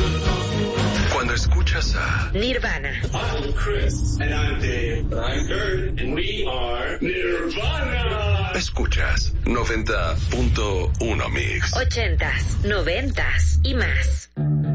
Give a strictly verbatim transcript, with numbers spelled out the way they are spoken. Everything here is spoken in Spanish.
Cuando escuchas a Nirvana. I'm Chris. And I'm Dave. And I'm Kurt. And we are Nirvana. Escuchas noventa punto uno Mix. Ochentas, noventas y más.